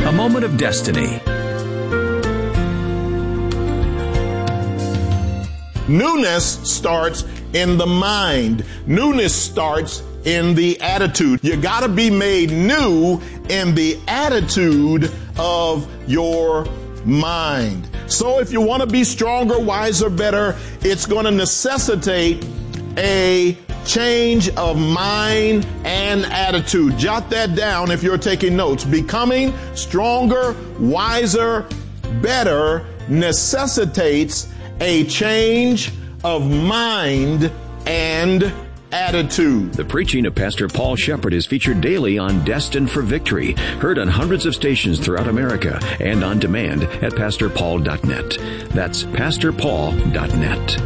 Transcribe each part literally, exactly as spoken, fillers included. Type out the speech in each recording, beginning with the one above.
A Moment of Destiny. Newness starts in the mind. Newness starts in the attitude. You got to be made new in the attitude of your mind. So if you want to be stronger, wiser, better, it's going to necessitate a change of mind and attitude. Jot that down if you're taking notes. Becoming stronger, wiser, better necessitates a change of mind and attitude. The preaching of Pastor Paul Shepherd is featured daily on Destined for Victory, heard on hundreds of stations throughout America and on demand at pastor paul dot net. That's pastor paul dot net.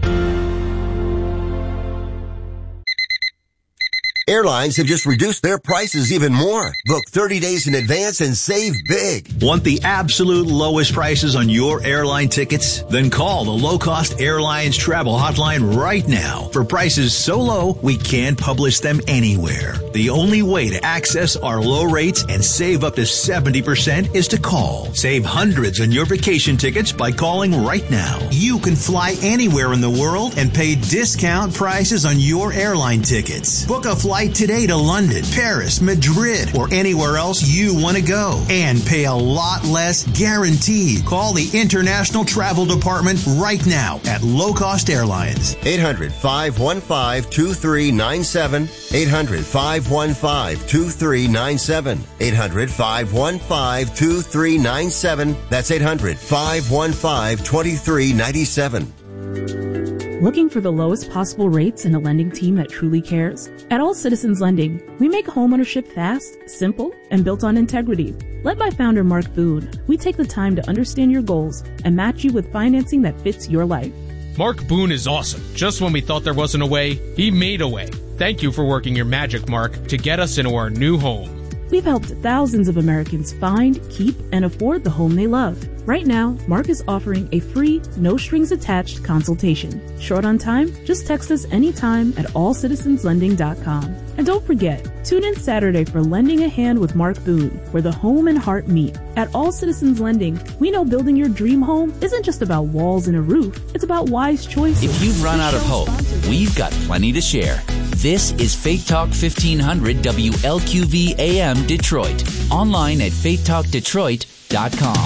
Airlines have just reduced their prices even more. Book thirty days in advance and save big. Want the absolute lowest prices on your airline tickets? Then call the Low Cost Airlines Travel Hotline right now for prices so low we can't publish them anywhere. The only way to access our low rates and save up to seventy percent is to call. Save hundreds on your vacation tickets by calling right now. You can fly anywhere in the world and pay discount prices on your airline tickets. Book a flight today to London, Paris, Madrid, or anywhere else you want to go and pay a lot less guaranteed. Call the International Travel Department right now at Low Cost Airlines. eight hundred, five one five, two three nine seven. eight hundred, five one five, two three nine seven. eight hundred, five one five, two three nine seven. That's eight hundred, five one five, two three nine seven. Looking for the lowest possible rates and a lending team that truly cares? At All Citizens Lending, we make homeownership fast, simple, and built on integrity. Led by founder Mark Boone, we take the time to understand your goals and match you with financing that fits your life. Mark Boone is awesome. Just when we thought there wasn't a way, he made a way. Thank you for working your magic, Mark, to get us into our new home. We've helped thousands of Americans find, keep, and afford the home they love. Right now, Mark is offering a free, no-strings-attached consultation. Short on time? Just text us anytime at all citizens lending dot com. And don't forget, tune in Saturday for Lending a Hand with Mark Boone, where the home and heart meet. At All Citizens Lending, we know building your dream home isn't just about walls and a roof. It's about wise choices. If you've run out of hope, we've got plenty to share. This is Faith Talk fifteen hundred W L Q V A M Detroit. Online at faith talk detroit dot com.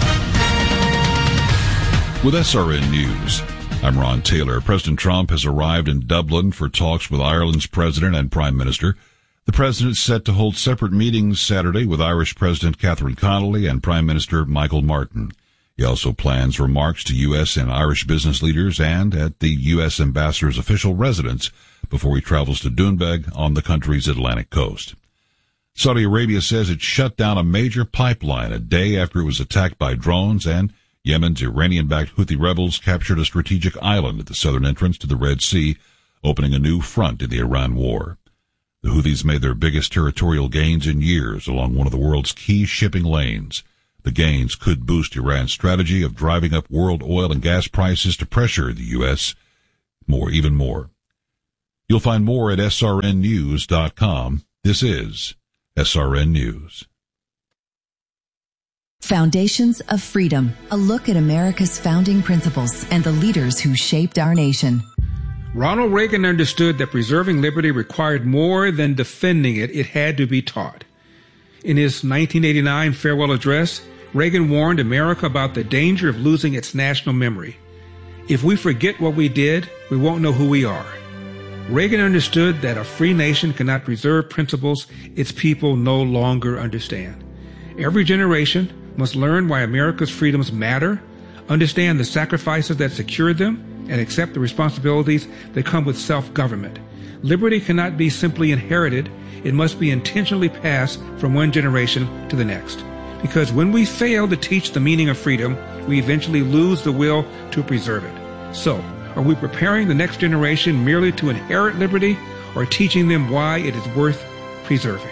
With S R N News, I'm Ron Taylor. President Trump has arrived in Dublin for talks with Ireland's president and prime minister. The president is set to hold separate meetings Saturday with Irish President Catherine Connolly and Prime Minister Michael Martin. He also plans remarks to U S and Irish business leaders and at the U S ambassador's official residence before he travels to Doonbeg on the country's Atlantic coast. Saudi Arabia says it shut down a major pipeline a day after it was attacked by drones, and Yemen's Iranian-backed Houthi rebels captured a strategic island at the southern entrance to the Red Sea, opening a new front in the Iran war. The Houthis made their biggest territorial gains in years along one of the world's key shipping lanes. The gains could boost Iran's strategy of driving up world oil and gas prices to pressure the U S more, even more. You'll find more at S R N news dot com. This is S R N News. Foundations of Freedom, a look at America's founding principles and the leaders who shaped our nation. Ronald Reagan understood that preserving liberty required more than defending it. It had to be taught. In his nineteen eighty-nine farewell address, Reagan warned America about the danger of losing its national memory. If we forget what we did, we won't know who we are. Reagan understood that a free nation cannot preserve principles its people no longer understand. Every generation must learn why America's freedoms matter, understand the sacrifices that secured them, and accept the responsibilities that come with self-government. Liberty cannot be simply inherited. It must be intentionally passed from one generation to the next. Because when we fail to teach the meaning of freedom, we eventually lose the will to preserve it. So, are we preparing the next generation merely to inherit liberty, or teaching them why it is worth preserving?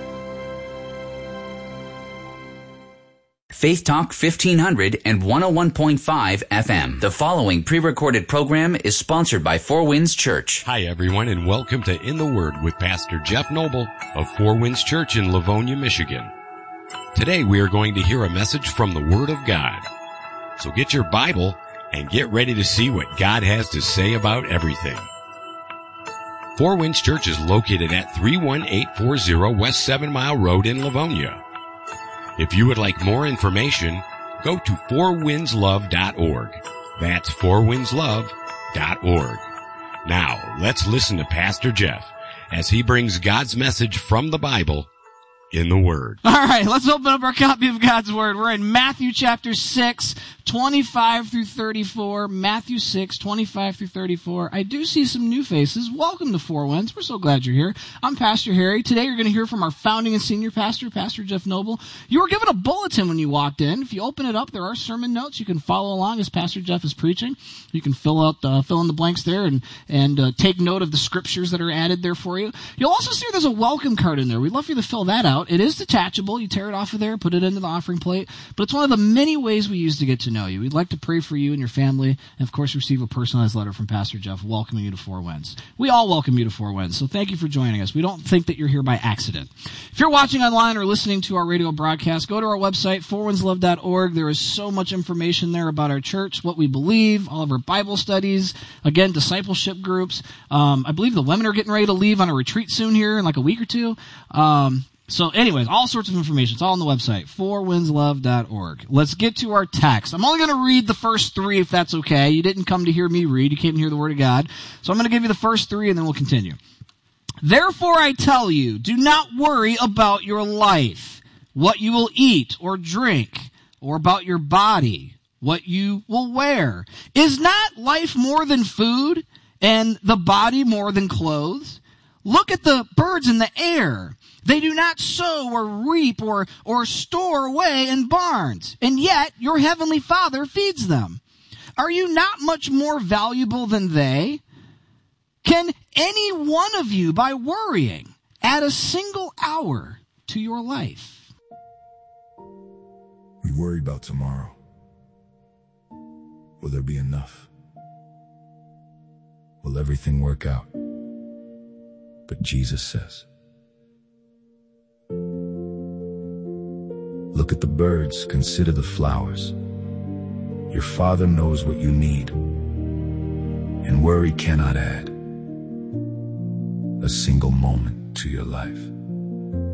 Faith Talk fifteen hundred and one oh one point five F M. The following pre-recorded program is sponsored by Four Winds Church. Hi, everyone, and welcome to In the Word with Pastor Jeff Noble of Four Winds Church in Livonia, Michigan. Today we are going to hear a message from the Word of God. So get your Bible and get ready to see what God has to say about everything. Four Winds Church is located at three one eight four zero West Seven Mile Road in Livonia. If you would like more information, go to four winds love dot org. That's four winds love dot org. Now, let's listen to Pastor Jeff as he brings God's message from the Bible in the Word. All right, let's open up our copy of God's Word. We're in Matthew chapter six, twenty-five through thirty-four. Matthew six, twenty-five through thirty-four. I do see some new faces. Welcome to Four Winds. We're so glad you're here. I'm Pastor Harry. Today you're going to hear from our founding and senior pastor, Pastor Jeff Noble. You were given a bulletin when you walked in. If you open it up, there are sermon notes. You can follow along as Pastor Jeff is preaching. You can fill out, uh, fill in the blanks there and, and uh, take note of the scriptures that are added there for you. You'll also see there's a welcome card in there. We'd love for you to fill that out. It is detachable. You tear it off of there, put it into the offering plate. But it's one of the many ways we use to get to know you. We'd like to pray for you and your family, and of course receive a personalized letter from Pastor Jeff welcoming you to Four Winds. We all welcome you to Four Winds, so thank you for joining us. We don't think that you're here by accident. If you're watching online or listening to our radio broadcast, go to our website, four winds love dot org. There is so much information there about our church, what we believe, all of our Bible studies, again, discipleship groups. Um, I believe the women are getting ready to leave on a retreat soon here in like a week or two. Um, So anyways, all sorts of information. It's all on the website, four winds love dot org. Let's get to our text. I'm only going to read the first three if that's okay. You didn't come to hear me read. You came to hear the Word of God. So I'm going to give you the first three and then we'll continue. Therefore I tell you, do not worry about your life, what you will eat or drink, or about your body, what you will wear. Is not life more than food and the body more than clothes? Look at the birds in the air. They do not sow or reap or, or store away in barns, and yet your heavenly Father feeds them. Are you not much more valuable than they? Can any one of you, by worrying, add a single hour to your life? We worry about tomorrow. Will there be enough? Will everything work out? But Jesus says, look at the birds, consider the flowers. Your Father knows what you need, and worry cannot add a single moment to your life.